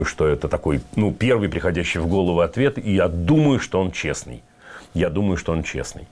что это такой, ну, первый приходящий в голову ответ, и я думаю, что он честный. Я думаю, что он честный.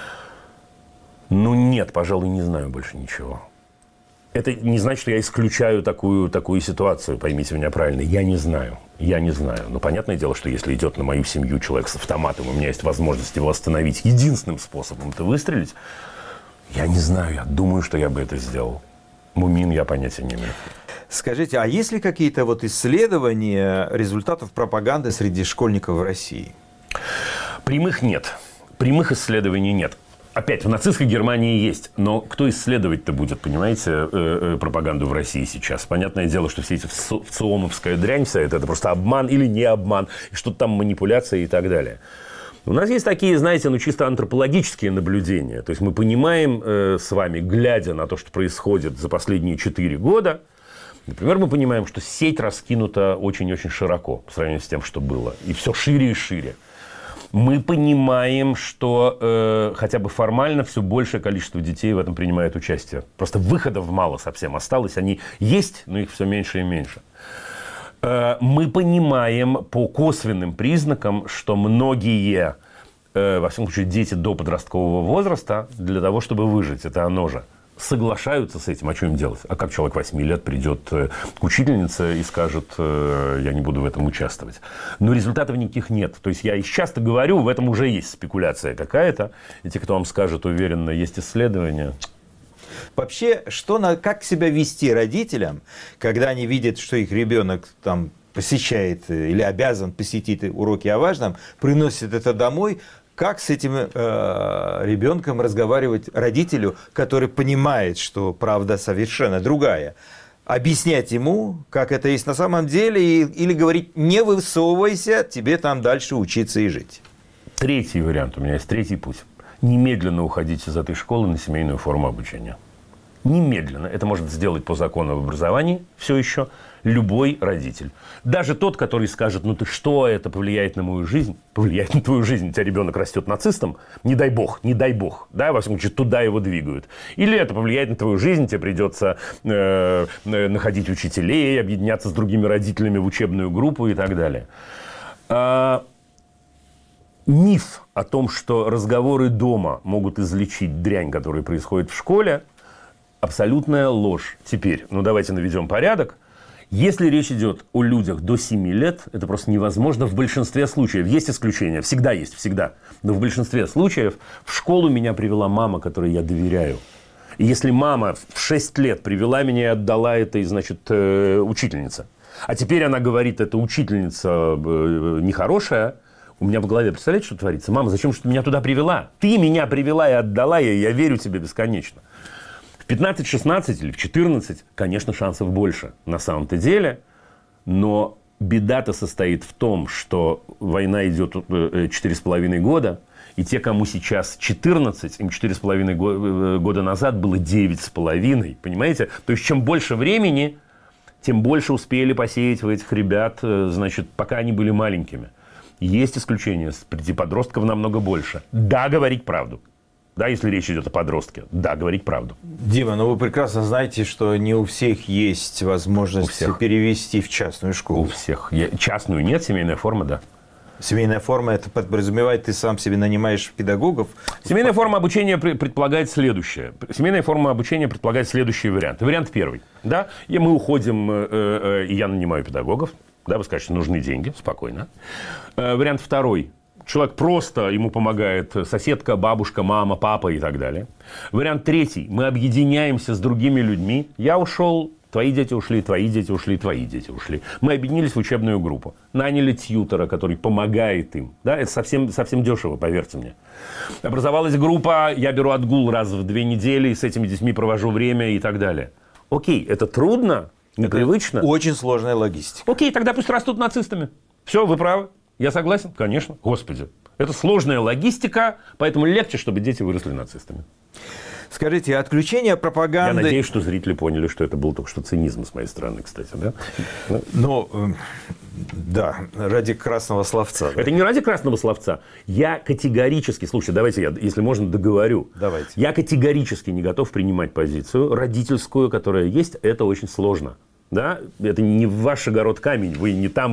Ну, нет, пожалуй, не знаю больше ничего. Это не значит, что я исключаю такую ситуацию, поймите меня правильно. Я не знаю. Но понятное дело, что если идет на мою семью человек с автоматом, у меня есть возможность его остановить единственным способом – это выстрелить, я не знаю, я думаю, что я бы это сделал. Мумин я понятия не имею. Скажите, а есть ли какие-то вот исследования результатов пропаганды среди школьников в России? Прямых нет. Прямых исследований нет. Опять, в нацистской Германии есть, но кто исследовать-то будет, понимаете, пропаганду в России сейчас? Понятное дело, что все эти ВЦИОМовская дрянь, вся это просто обман или не обман, и что-то там манипуляция и так далее. У нас есть такие, знаете, ну, чисто антропологические наблюдения. То есть мы понимаем с вами, глядя на то, что происходит за последние 4 года, например, мы понимаем, что сеть раскинута очень-очень широко по сравнению с тем, что было. И все шире и шире. Мы понимаем, что хотя бы формально все большее количество детей в этом принимает участие. Просто выходов мало совсем осталось. Они есть, но их все меньше и меньше. Мы понимаем по косвенным признакам, что многие, во всяком случае, дети до подросткового возраста, для того, чтобы выжить, это оно же, соглашаются с этим. А что им делать? А как человек 8 лет придет к учительнице и скажет, я не буду в этом участвовать? Но результатов никаких нет. То есть я часто говорю, в этом уже есть спекуляция какая-то. И те, кто вам скажет уверенно, есть исследования. Вообще, как себя вести родителям, когда они видят, что их ребенок там посещает или обязан посетить уроки о важном, приносит это домой? Как с этим ребенком разговаривать родителю, который понимает, что правда совершенно другая? Объяснять ему, как это есть на самом деле, или говорить, не высовывайся, тебе там дальше учиться и жить? Третий вариант, у меня есть третий путь. Немедленно уходить из этой школы на семейную форму обучения. Немедленно. Это может сделать по закону об образовании все еще любой родитель. Даже тот, который скажет, ну ты что, это повлияет на мою жизнь. Повлияет на твою жизнь. У тебя ребенок растет нацистом. Не дай бог. Да, во всяком случае, туда его двигают. Или это повлияет на твою жизнь. Тебе придется находить учителей, объединяться с другими родителями в учебную группу и так далее. Миф о том, что разговоры дома могут излечить дрянь, которая происходит в школе, абсолютная ложь. Теперь, давайте наведем порядок. Если речь идет о людях до 7 лет, это просто невозможно в большинстве случаев. Есть исключения, всегда есть, всегда. Но в большинстве случаев в школу меня привела мама, которой я доверяю. И если мама в 6 лет привела меня и отдала этой, значит, учительнице, а теперь она говорит, эта учительница нехорошая, у меня в голове, представляете, что творится? Мама, зачем же ты меня туда привела? Ты меня привела и отдала, и я верю тебе бесконечно. В 15-16 или в 14, конечно, шансов больше на самом-то деле. Но беда-то состоит в том, что война идет 4,5 года. И те, кому сейчас 14, им 4,5 года назад было 9,5. Понимаете? То есть, чем больше времени, тем больше успели посеять в этих ребят, значит, пока они были маленькими. Есть исключения. Среди подростков намного больше. Да, говорить правду. Да, если речь идет о подростке. Да, говорить правду. Дима, вы прекрасно знаете, что не у всех есть возможность перевести в частную школу. У всех. Частную нет, семейная форма, да. Семейная форма, это подразумевает, ты сам себе нанимаешь педагогов? Семейная форма обучения предполагает следующее. Семейная форма обучения предполагает следующий вариант. Вариант первый. Да? И мы уходим, и я нанимаю педагогов. Да, вы скажете, нужны деньги. Спокойно. Вариант второй. Человек просто, ему помогает соседка, бабушка, мама, папа и так далее. Вариант третий. Мы объединяемся с другими людьми. Я ушел, твои дети ушли, твои дети ушли, твои дети ушли. Мы объединились в учебную группу. Наняли тьютора, который помогает им. Да, это совсем дешево, поверьте мне. Образовалась группа, я беру отгул раз в 2 недели, с этими детьми провожу время и так далее. Окей, это трудно, непривычно. Это очень сложная логистика. Окей, тогда пусть растут нацистами. Все, вы правы. Я согласен? Конечно. Господи. Это сложная логистика, поэтому легче, чтобы дети выросли нацистами. Скажите, отключение пропаганды... Я надеюсь, что зрители поняли, что это был только что цинизм с моей стороны, кстати. Да? Да, ради красного словца. Да. Это не ради красного словца. Я категорически... Слушайте, давайте я, если можно, договорю. Давайте. Я категорически не готов принимать позицию родительскую, которая есть. Это очень сложно. Да? Это не в ваш огород камень. Вы не там